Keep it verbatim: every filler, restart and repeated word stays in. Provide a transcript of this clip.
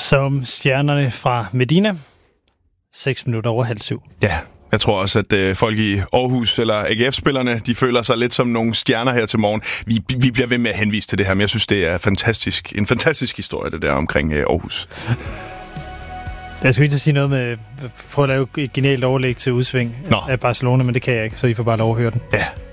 som stjernerne fra Medina. Seks minutter over halv syv. Ja, jeg tror også, at øh, folk i Aarhus eller A G F-spillerne, de føler sig lidt som nogle stjerner her til morgen. Vi, vi bliver ved med at henvise til det her, men jeg synes, det er fantastisk. En fantastisk historie, det der omkring øh, Aarhus. Jeg skulle ikke til at sige noget med, prøv at lave et genialt overlæg til udsving Nå. af Barcelona, men det kan jeg ikke, så I får bare lov at høre den. Ja.